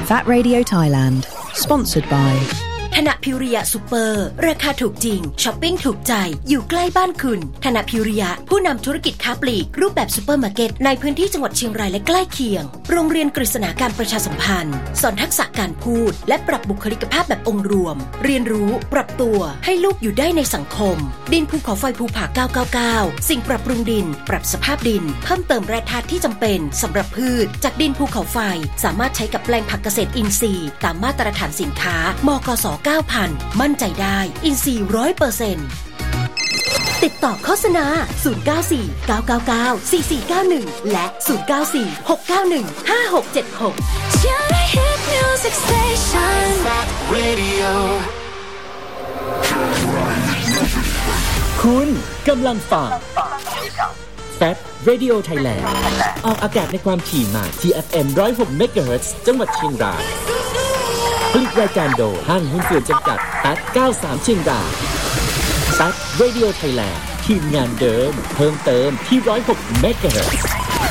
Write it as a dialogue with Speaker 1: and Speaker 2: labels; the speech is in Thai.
Speaker 1: VAT Radio Thailand Sponsored by
Speaker 2: ธนพิริยะซุปเปอร์ราคาถูกจริงช้อปปิ้งถูกใจอยู่ใกล้บ้านคุณธนพิริยะผู้นำธุรกิจค้าปลีกรูปแบบซุปเปอร์มาร์เก็ตในพื้นที่จังหวัดเชียงรายและใกล้เคียงโรงเรียนกฤษณาการประชาสัมพันธ์สอนทักษะการพูดและปรับบุคลิกภาพแบบองค์รวมเรียนรู้ปรับตัวให้ลูกอยู่ได้ในสังคมดินภูเขาไฟภูผา999สิ่งปรับปรุงดินปรับสภาพดินเพิ่มเติมแร่ธาตุที่จำเป็นสำหรับพืชจากดินภูเขาไฟสามารถใช้กับแปลงผักเกษตรอินทรีย์ตามมาตรฐานสินค้ามกส9,000มั่นใจได้อินทรีย์ 100% ติดต่อโฆษณา094 999 4491และ094 691 5676
Speaker 3: Cherry Hit Music Station Radio
Speaker 4: คุณกำลังฟัง VAT Radio Thailand ออกอากาศในความถี่มาที่ FM 106 MHz จังหวัดเชียงรายผลิตรายการโดยห้างหุ้นส่วนจำกัด VAT 93 เชียงราย VAT Radio Thailand ทีมงานเดิมเพิ่มเติมที่ 106 MHz